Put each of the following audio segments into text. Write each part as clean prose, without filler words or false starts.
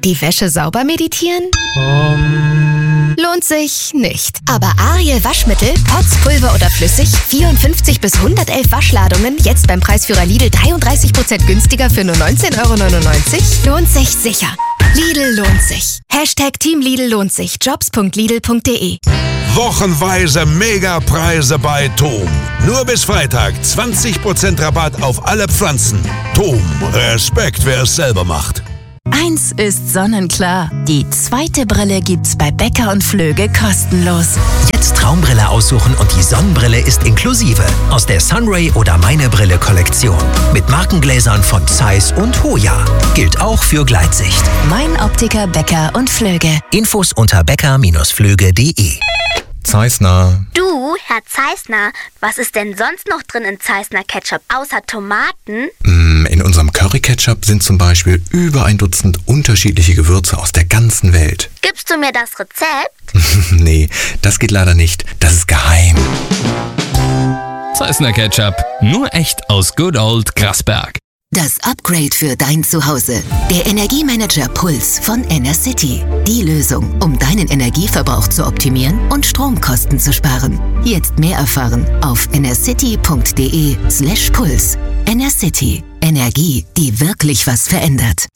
Die Wäsche sauber meditieren? Lohnt sich nicht. Aber Ariel Waschmittel, Pots, Pulver oder flüssig, 54 bis 111 Waschladungen, jetzt beim Preisführer Lidl 33% günstiger für nur 19,99 €? Lohnt sich sicher. Lidl lohnt sich. Team Lidl lohnt sich. Jobs.lidl.de. Wochenweise Megapreise bei TOM. Nur bis Freitag 20% Rabatt auf alle Pflanzen. TOM, Respekt, wer es selber macht. Eins ist sonnenklar. Die zweite Brille gibt's bei Becker und Flöge kostenlos. Jetzt Traumbrille aussuchen und die Sonnenbrille ist inklusive. Aus der Sunray oder Meine Brille Kollektion. Mit Markengläsern von Zeiss und Hoya. Gilt auch für Gleitsicht. Mein Optiker Becker und Flöge. Infos unter becker-flöge.de. Zeissner. Du, Herr Zeissner, was ist denn sonst noch drin in Zeissner Ketchup außer Tomaten? In unserem Curry-Ketchup sind zum Beispiel über 1 Dutzend unterschiedliche Gewürze aus der ganzen Welt. Gibst du mir das Rezept? Nee, das geht leider nicht. Das ist geheim. Zeissner Ketchup. Nur echt aus Good Old Grasberg. Das Upgrade für dein Zuhause. Der Energiemanager Puls von Enercity. Die Lösung, um deinen Energieverbrauch zu optimieren und Stromkosten zu sparen. Jetzt mehr erfahren auf enercity.de/Puls. Enercity. Energie, die wirklich was verändert.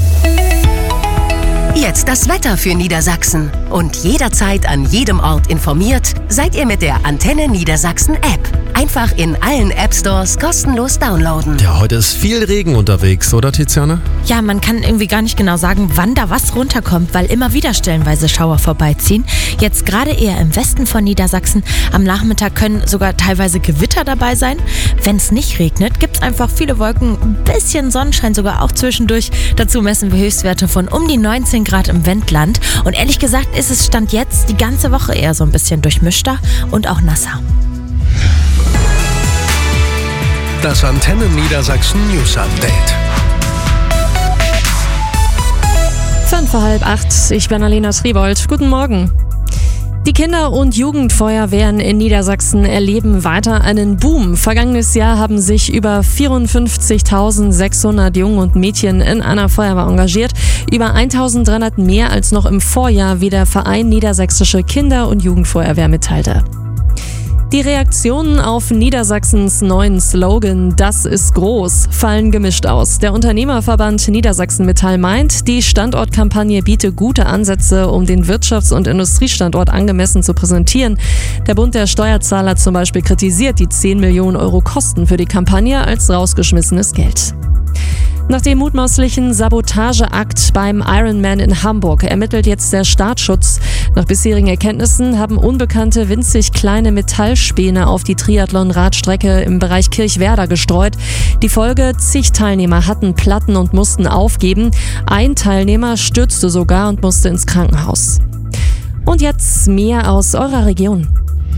Jetzt das Wetter für Niedersachsen. Und jederzeit an jedem Ort informiert, seid ihr mit der Antenne Niedersachsen App. Einfach in allen App-Stores kostenlos downloaden. Ja, heute ist viel Regen unterwegs, oder Tiziana? Ja, man kann irgendwie gar nicht genau sagen, wann da was runterkommt, weil immer wieder stellenweise Schauer vorbeiziehen. Jetzt gerade eher im Westen von Niedersachsen. Am Nachmittag können sogar teilweise Gewitter dabei sein. Wenn es nicht regnet, gibt es einfach viele Wolken, ein bisschen Sonnenschein sogar auch zwischendurch. Dazu messen wir Höchstwerte von um die 19 Grad im Wendland. Und ehrlich gesagt ist es Stand jetzt die ganze Woche eher so ein bisschen durchmischter und auch nasser. Das Antenne Niedersachsen News Update. 7:45. Ich bin Alena Sriebold. Guten Morgen. Die Kinder- und Jugendfeuerwehren in Niedersachsen erleben weiter einen Boom. Vergangenes Jahr haben sich über 54.600 Jungen und Mädchen in einer Feuerwehr engagiert. Über 1.300 mehr als noch im Vorjahr, wie der Verein Niedersächsische Kinder- und Jugendfeuerwehr mitteilte. Die Reaktionen auf Niedersachsens neuen Slogan „Das ist groß" fallen gemischt aus. Der Unternehmerverband Niedersachsen Metall meint, die Standortkampagne biete gute Ansätze, um den Wirtschafts- und Industriestandort angemessen zu präsentieren. Der Bund der Steuerzahler zum Beispiel kritisiert die 10 Millionen Euro Kosten für die Kampagne als rausgeschmissenes Geld. Nach dem mutmaßlichen Sabotageakt beim Ironman in Hamburg ermittelt jetzt der Staatsschutz. Nach bisherigen Erkenntnissen haben Unbekannte winzig kleine Metallspäne auf die Triathlon-Radstrecke im Bereich Kirchwerder gestreut. Die Folge: zig Teilnehmer hatten Platten und mussten aufgeben. Ein Teilnehmer stürzte sogar und musste ins Krankenhaus. Und jetzt mehr aus eurer Region.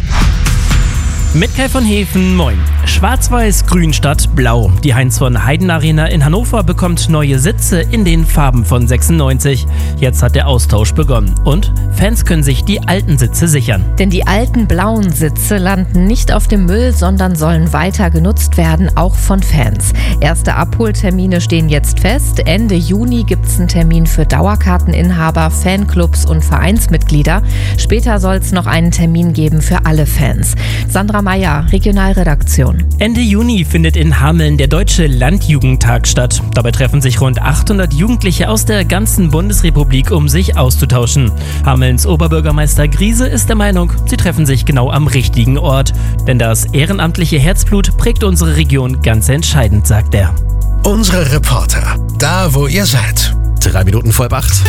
Mit Kai von Hefen, moin. Schwarz-Weiß-Grün statt Blau. Die Heinz von Heiden Arena in Hannover bekommt neue Sitze in den Farben von 96. Jetzt hat der Austausch begonnen. Und Fans können sich die alten Sitze sichern. Denn die alten blauen Sitze landen nicht auf dem Müll, sondern sollen weiter genutzt werden, auch von Fans. Erste Abholtermine stehen jetzt fest. Ende Juni gibt es einen Termin für Dauerkarteninhaber, Fanclubs und Vereinsmitglieder. Später soll es noch einen Termin geben für alle Fans. Sandra Meyer, Regionalredaktion. Ende Juni findet in Hameln der Deutsche Landjugendtag statt. Dabei treffen sich rund 800 Jugendliche aus der ganzen Bundesrepublik, um sich auszutauschen. Hamelns Oberbürgermeister Griese ist der Meinung, sie treffen sich genau am richtigen Ort. Denn das ehrenamtliche Herzblut prägt unsere Region ganz entscheidend, sagt er. Unsere Reporter, da wo ihr seid. 7:03.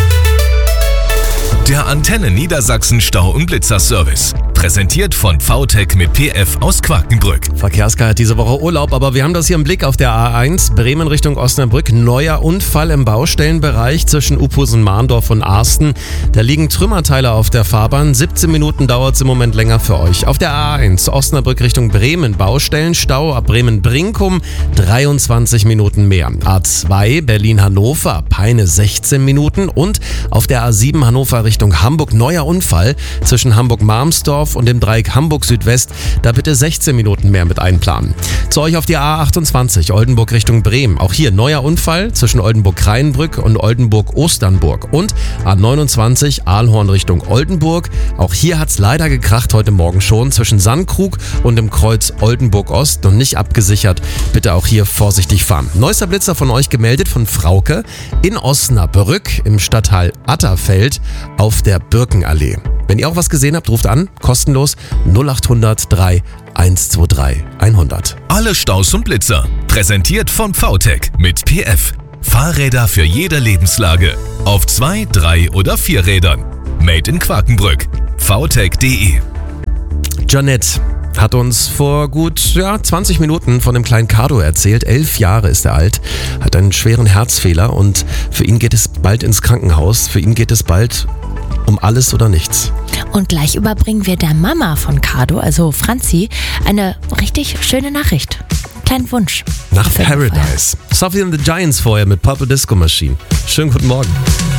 Der Antenne Niedersachsen Stau- und Blitzerservice. Präsentiert von VTech mit PF aus Quakenbrück. Verkehrskarte hat diese Woche Urlaub, aber wir haben das hier im Blick auf der A1, Bremen Richtung Osnabrück. Neuer Unfall im Baustellenbereich zwischen Uphusen-Mahndorf und Arsten. Da liegen Trümmerteile auf der Fahrbahn. 17 Minuten dauert es im Moment länger für euch. Auf der A1, Osnabrück Richtung Bremen, Baustellenstau ab Bremen-Brinkum, 23 Minuten mehr. A2, Berlin-Hannover, Peine 16 Minuten. Und auf der A7 Hannover Richtung Hamburg, neuer Unfall zwischen Hamburg-Marmsdorf Düsseldorf und im Dreieck Hamburg Südwest, da bitte 16 Minuten mehr mit einplanen. Zu euch auf die A28, Oldenburg Richtung Bremen. Auch hier neuer Unfall zwischen Oldenburg-Kreinbrück und Oldenburg-Osternburg. Und A29, Aalhorn Richtung Oldenburg. Auch hier hat's leider gekracht heute Morgen schon zwischen Sandkrug und dem Kreuz Oldenburg-Ost. Noch nicht abgesichert. Bitte auch hier vorsichtig fahren. Neuester Blitzer von euch gemeldet von Frauke in Osnabrück im Stadtteil Atterfeld auf der Birkenallee. Wenn ihr auch was gesehen habt, ruft an, kostenlos 0800 3 123 100. Alle Staus und Blitzer. Präsentiert von VTech mit PF. Fahrräder für jede Lebenslage. Auf 2, 3 oder 4 Rädern. Made in Quakenbrück. VTech.de. Janette hat uns vor gut 20 Minuten von dem kleinen Cardo erzählt. 11 Jahre ist er alt, hat einen schweren Herzfehler und für ihn geht es bald ins Krankenhaus. Für ihn geht es bald um alles oder nichts. Und gleich überbringen wir der Mama von Cardo, also Franzi, eine richtig schöne Nachricht. Kleinen Wunsch. Nach Paradise. Sophie and the Giants vorher mit Purple Disco Machine. Schönen guten Morgen.